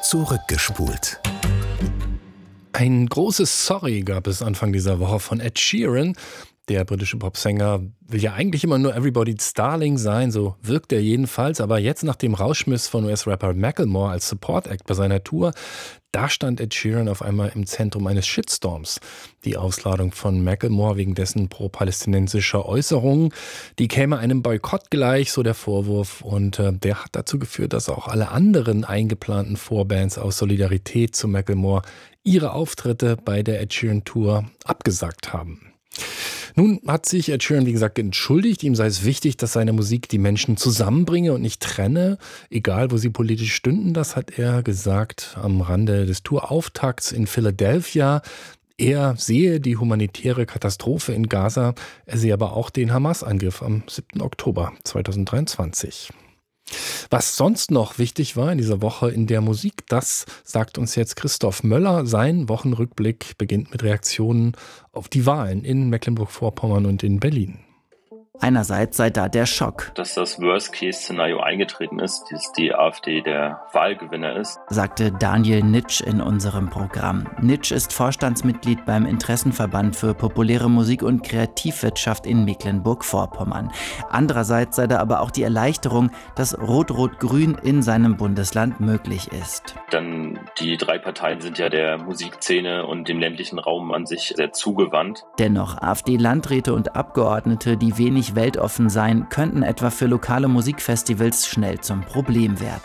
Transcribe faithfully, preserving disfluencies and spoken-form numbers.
Zurückgespult. Ein großes Sorry gab es Anfang dieser Woche von Ed Sheeran. Der britische Popsänger will ja eigentlich immer nur Everybody's Darling sein, so wirkt er jedenfalls. Aber jetzt nach dem Rauschmiss von U S-Rapper Macklemore als Support-Act bei seiner Tour, da stand Ed Sheeran auf einmal im Zentrum eines Shitstorms. Die Ausladung von Macklemore wegen dessen pro-palästinensischer Äußerungen, die käme einem Boykott gleich, so der Vorwurf. Und äh, der hat dazu geführt, dass auch alle anderen eingeplanten Vorbands aus Solidarität zu Macklemore ihre Auftritte bei der Ed Sheeran Tour abgesagt haben. Nun hat sich Ed Sheeran, wie gesagt, entschuldigt. Ihm sei es wichtig, dass seine Musik die Menschen zusammenbringe und nicht trenne, egal wo sie politisch stünden. Das hat er gesagt am Rande des Tourauftakts in Philadelphia. Er sehe die humanitäre Katastrophe in Gaza, er sehe aber auch den Hamas-Angriff am siebten Oktober zweitausenddreiundzwanzig. Was sonst noch wichtig war in dieser Woche in der Musik, das sagt uns jetzt Christoph Möller. Sein Wochenrückblick beginnt mit Reaktionen auf die Wahlen in Mecklenburg-Vorpommern und in Berlin. Einerseits sei da der Schock, dass das Worst-Case-Szenario eingetreten ist, dass die AfD der Wahlgewinner ist, sagte Daniel Nitsch in unserem Programm. Nitsch ist Vorstandsmitglied beim Interessenverband für populäre Musik und Kreativwirtschaft in Mecklenburg-Vorpommern. Andererseits sei da aber auch die Erleichterung, dass Rot-Rot-Grün in seinem Bundesland möglich ist. Dann die drei Parteien sind ja der Musikszene und dem ländlichen Raum an sich sehr zugewandt. Dennoch AfD-Landräte und Abgeordnete, die wenig weltoffen seien, könnten etwa für lokale Musikfestivals schnell zum Problem werden.